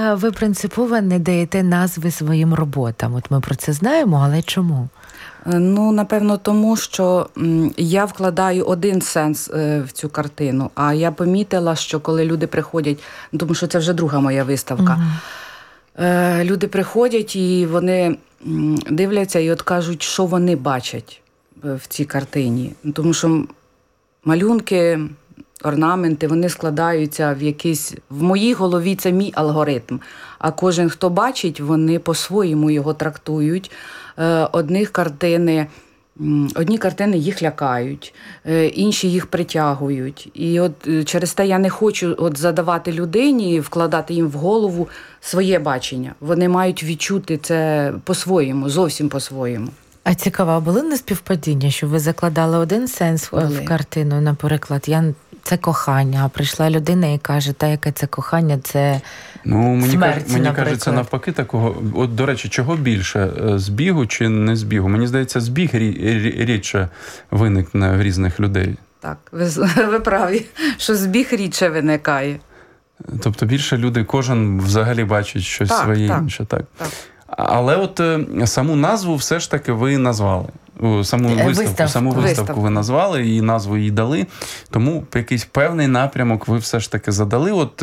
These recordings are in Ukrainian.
ви принципово не даєте назви своїм роботам? От ми про це знаємо, але чому? Ну, напевно, тому що я вкладаю один сенс в цю картину, а я помітила, що коли люди приходять, тому що це вже друга моя виставка, люди приходять і вони дивляться і от кажуть, що вони бачать в цій картині. Тому що малюнки, орнаменти, вони складаються в якийсь... В моїй голові це мій алгоритм. А кожен, хто бачить, вони по-своєму його трактують. Одні картини їх лякають, інші їх притягують. І от через те я не хочу задавати людині, вкладати їм в голову своє бачення. Вони мають відчути це по-своєму, зовсім по-своєму. А цікаво, були неспівпадіння, що ви закладали один сенс в картину, наприклад, це кохання, а прийшла людина і каже, яке це кохання, це смерть, мені кажеться, навпаки такого. От, до речі, чого більше, збігу чи не збігу? Мені здається, збіг рідше виникне в різних людей. Так, ви праві, що збіг рідше виникає. Тобто більше люди, кожен взагалі бачить щось своє інше. Так. Але от саму назву все ж таки ви назвали. Саму виставку ви назвали і назву їй дали. Тому якийсь певний напрямок ви все ж таки задали. От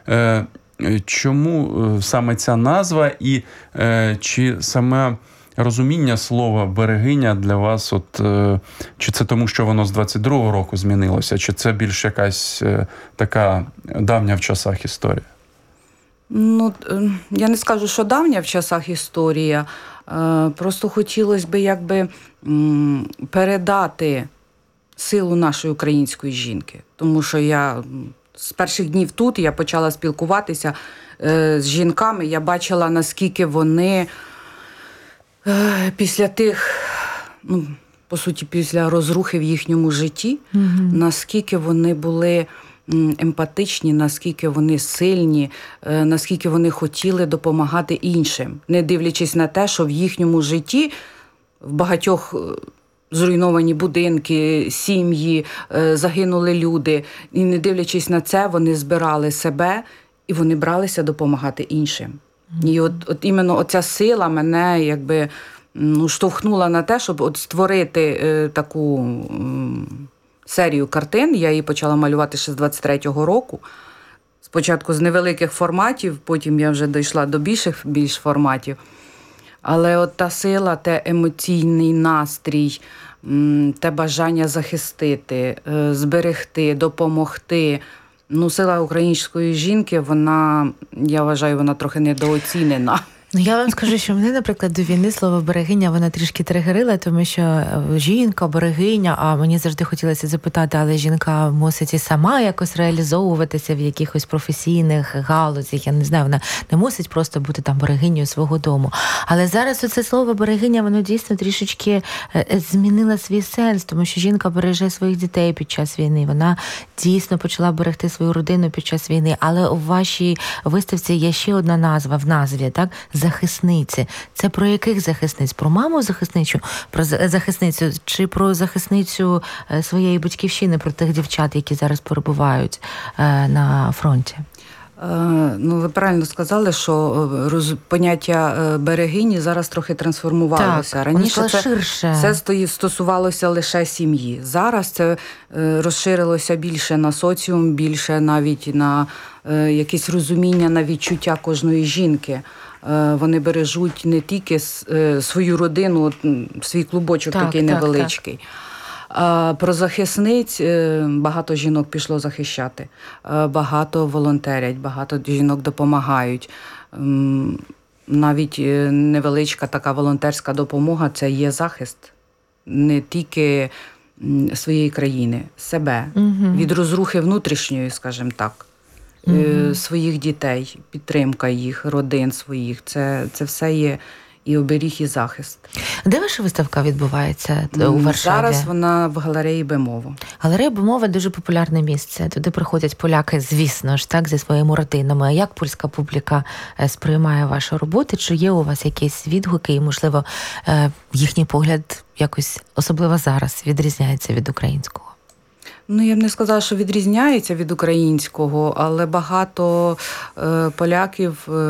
чому саме ця назва і чи саме розуміння слова «берегиня» для вас, чи це тому, що воно з 22-го року змінилося, чи це більш якась така давня в часах історія? Ну, я не скажу, що давня в часах історія. Просто хотілося б передати силу нашої української жінки. Тому що я з перших днів тут я почала спілкуватися з жінками. Я бачила, наскільки вони після тих, по суті, після розрухи в їхньому житті, наскільки вони були емпатичні, наскільки вони сильні, наскільки вони хотіли допомагати іншим, не дивлячись на те, що в їхньому житті в багатьох зруйновані будинки, сім'ї, загинули люди. І не дивлячись на це, вони збирали себе і вони бралися допомагати іншим. І от іменно оця сила мене штовхнула на те, щоб створити таку серію картин. Я її почала малювати ще з 23-го року. Спочатку з невеликих форматів, потім я вже дійшла до більш форматів. Але от та сила, те емоційний настрій, те бажання захистити, зберегти, допомогти. Сила української жінки, я вважаю, вона трохи недооцінена. Я вам скажу, що мене, наприклад, до війни слово «берегиня» вона трішки тригерила, тому що жінка, берегиня, а мені завжди хотілося запитати, але жінка мусить і сама якось реалізовуватися в якихось професійних галузях, я не знаю, вона не мусить просто бути там берегинею свого дому. Але зараз оце слово «берегиня», воно дійсно трішечки змінило свій сенс, тому що жінка береже своїх дітей під час війни, вона дійсно почала берегти свою родину під час війни, але у вашій виставці є ще одна назва в назві, так? Захисниці. Це про яких захисниць? Про маму захисницю чи про захисницю своєї батьківщини, про тих дівчат, які зараз перебувають на фронті? Ви правильно сказали, що поняття берегині зараз трохи трансформувалося. Так, раніше це стосувалося лише сім'ї. Зараз це розширилося більше на соціум, більше навіть на якесь розуміння, на відчуття кожної жінки. Вони бережуть не тільки свою родину, свій клубочок такий невеличкий. Про захисниць багато жінок пішло захищати, багато волонтерять, багато жінок допомагають. Навіть невеличка така волонтерська допомога – це є захист не тільки своєї країни, себе, від розрухи внутрішньої, скажімо так. Своїх дітей, підтримка їх, родин своїх. Це все є і оберіг, і захист. Де ваша виставка відбувається у Варшаві? Зараз вона в галереї Бемово. Галерея Бемово – дуже популярне місце. Туди приходять поляки, звісно ж, так, зі своїми родинами. А як польська публіка сприймає ваші роботи? Чи є у вас якісь відгуки і, можливо, їхній погляд якось, особливо зараз, відрізняється від українського? Я б не сказала, що відрізняється від українського, але багато поляків